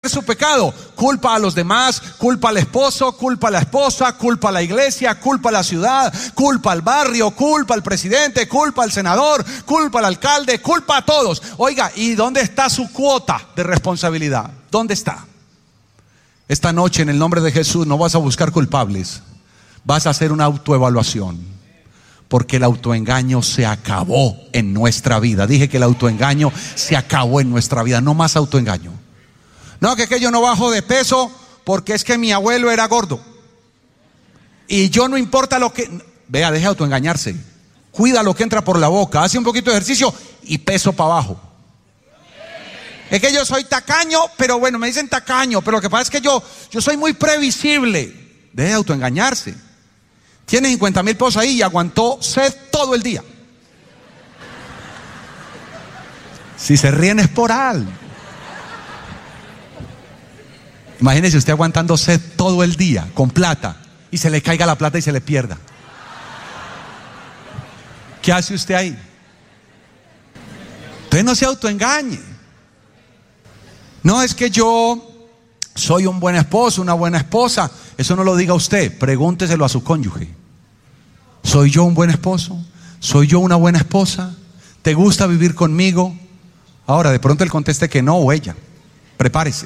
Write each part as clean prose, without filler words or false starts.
su pecado? Culpa a los demás, culpa al esposo, culpa a la esposa, culpa a la iglesia, culpa a la ciudad, culpa al barrio, culpa al presidente, culpa al senador, culpa al alcalde, culpa a todos. Oiga, ¿y dónde está su cuota de responsabilidad? ¿Dónde está? Esta noche, en el nombre de Jesús, no vas a buscar culpables, vas a hacer una autoevaluación. Porque el autoengaño se acabó en nuestra vida. Dije que el autoengaño se acabó en nuestra vida. No más autoengaño. No, que yo no bajo de peso porque es que mi abuelo era gordo. Y yo no importa lo que... Vea, deje de autoengañarse. Cuida lo que entra por la boca. Hace un poquito de ejercicio y peso para abajo. Es que yo soy tacaño, pero bueno, me dicen tacaño. Pero lo que pasa es que yo soy muy previsible. Deje de autoengañarse. Tiene 50,000 pesos ahí y aguantó sed todo el día. Si se ríen es por algo. Imagínese usted aguantando sed todo el día con plata y se le caiga la plata y se le pierda. ¿Qué hace usted ahí? Entonces no se autoengañe. No es que yo soy un buen esposo, una buena esposa. Eso no lo diga usted, pregúnteselo a su cónyuge. ¿Soy yo un buen esposo? ¿Soy yo una buena esposa? ¿Te gusta vivir conmigo? Ahora, de pronto él conteste que no, o ella. Prepárese.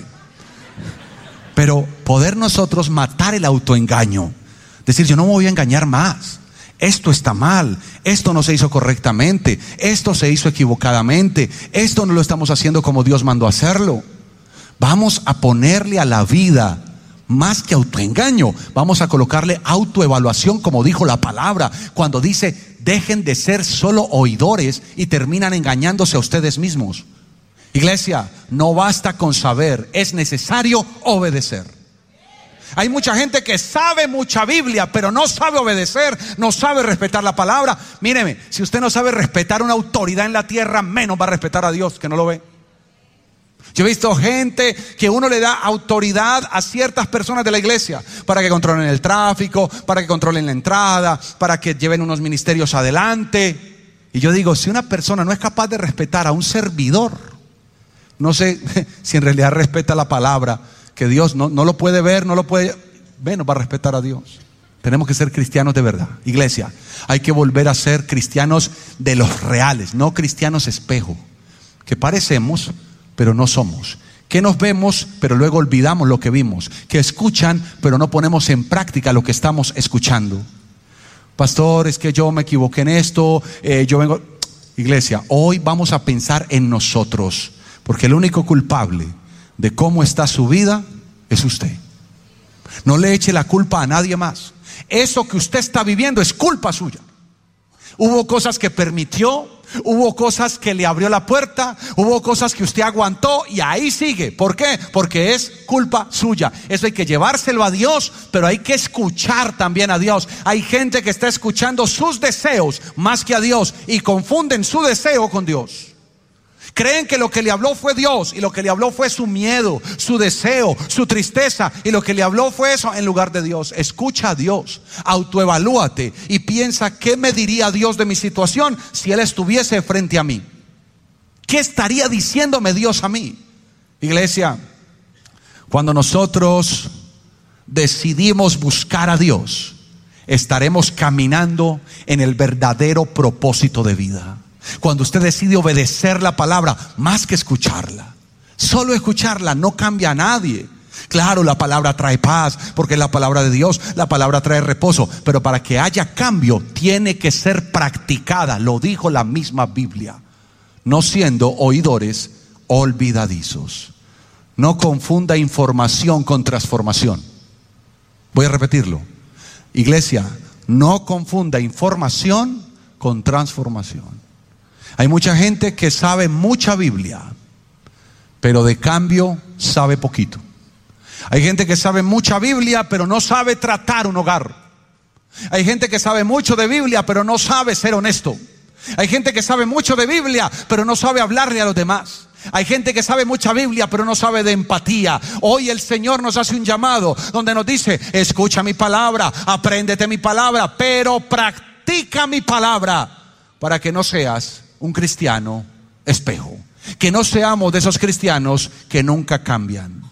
Pero poder nosotros matar el autoengaño. Decir, yo no me voy a engañar más. Esto está mal. Esto no se hizo correctamente. Esto se hizo equivocadamente. Esto no lo estamos haciendo como Dios mandó hacerlo. Vamos a ponerle a la vida más que autoengaño, vamos a colocarle autoevaluación, como dijo la palabra, cuando dice, dejen de ser solo oidores y terminan engañándose a ustedes mismos. Iglesia, no basta con saber, es necesario obedecer. Hay mucha gente que sabe mucha Biblia, pero no sabe obedecer, no sabe respetar la palabra. Míreme, si usted no sabe respetar una autoridad en la tierra, menos va a respetar a Dios, que no lo ve. Yo he visto gente que uno le da autoridad a ciertas personas de la iglesia para que controlen el tráfico, para que controlen la entrada, para que lleven unos ministerios adelante. Y yo digo, si una persona no es capaz de respetar a un servidor, no sé si en realidad respeta la palabra, que Dios no lo puede ver, no lo puede, menos va a respetar a Dios. Tenemos que ser cristianos de verdad. Iglesia, hay que volver a ser cristianos de los reales, no cristianos espejo, que parecemos pero no somos, que nos vemos pero luego olvidamos lo que vimos, que escuchan pero no ponemos en práctica lo que estamos escuchando. Pastor, es que yo me equivoqué en esto, yo vengo. Iglesia, hoy vamos a pensar en nosotros, porque el único culpable de cómo está su vida es usted. No le eche la culpa a nadie más. Eso que usted está viviendo es culpa suya. Hubo cosas que permitió, hubo cosas que le abrió la puerta, hubo cosas que usted aguantó y ahí sigue. ¿Por qué? Porque es culpa suya. Eso hay que llevárselo a Dios, pero hay que escuchar también a Dios. Hay gente que está escuchando sus deseos más que a Dios y confunden su deseo con Dios. Creen que lo que le habló fue Dios y lo que le habló fue su miedo, su deseo, su tristeza, y lo que le habló fue eso en lugar de Dios. Escucha a Dios, autoevalúate y piensa, ¿qué me diría Dios de mi situación si Él estuviese frente a mí? ¿Qué estaría diciéndome Dios a mí? Iglesia, cuando nosotros decidimos buscar a Dios, estaremos caminando en el verdadero propósito de vida. Cuando usted decide obedecer la palabra más que escucharla, solo escucharla no cambia a nadie. Claro, la palabra trae paz porque es la palabra de Dios, la palabra trae reposo, pero para que haya cambio tiene que ser practicada, lo dijo la misma Biblia, no siendo oidores olvidadizos. No confunda información con transformación. Voy a repetirlo. Iglesia, no confunda información con transformación. Hay mucha gente que sabe mucha Biblia, pero de cambio sabe poquito. Hay gente que sabe mucha Biblia, pero no sabe tratar un hogar. Hay gente que sabe mucho de Biblia, pero no sabe ser honesto. Hay gente que sabe mucho de Biblia, pero no sabe hablarle a los demás. Hay gente que sabe mucha Biblia, pero no sabe de empatía. Hoy el Señor nos hace un llamado donde nos dice, escucha mi palabra, apréndete mi palabra, pero practica mi palabra, para que no seas un cristiano espejo, que no seamos de esos cristianos que nunca cambian.